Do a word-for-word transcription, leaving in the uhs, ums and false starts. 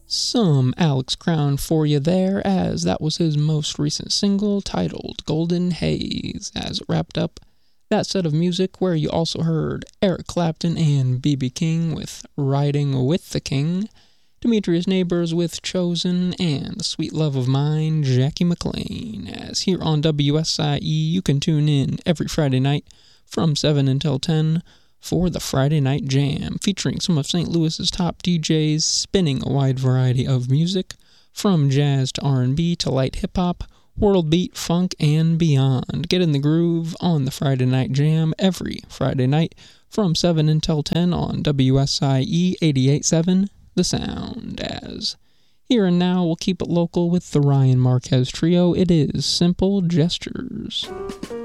Some Alex Crown for you there, as that was his most recent single titled Golden Haze, as it wrapped up that set of music where you also heard Eric Clapton and B B King with Riding with the King, Demetrius Neighbors with Chosen, and The Sweet Love of Mine, Jackie McLean, as here on W S I E you can tune in every Friday night from seven until ten for the Friday Night Jam, featuring some of Saint Louis's top D Js spinning a wide variety of music, from jazz to R and B to light hip-hop, world beat, funk, and beyond. Get in the groove on the Friday Night Jam every Friday night from seven until ten on W S I E eighty-eight point seven, The Sound. As here and now, we'll keep it local with the Ryan Marquez Trio. It is Simple Gestures.